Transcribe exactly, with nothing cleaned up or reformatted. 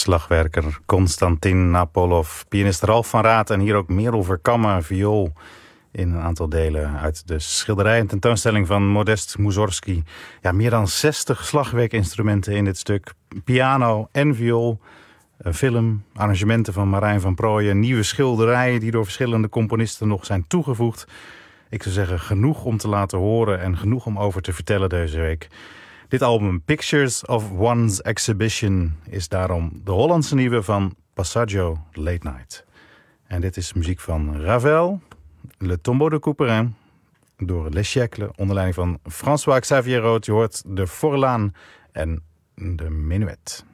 slagwerker Konstantin Napolov, pianist Ralf van Raat en hier ook Merel Verkammen, viool in een aantal delen uit de schilderij en tentoonstelling van Modest Mussorgsky. Ja, meer dan zestig slagwerkinstrumenten in dit stuk, piano en viool, een film, arrangementen van Marijn van Prooijen, nieuwe schilderijen die door verschillende componisten nog zijn toegevoegd. Ik zou zeggen, genoeg om te laten horen en genoeg om over te vertellen deze week. Dit album Pictures of One's Exhibition is daarom de Hollandse nieuwe van Passaggio Late Night. En dit is muziek van Ravel, Le Tombeau de Couperin, door Les Siècles, onder leiding van François Xavier Roth. Je hoort de Forlaan en de Menuet.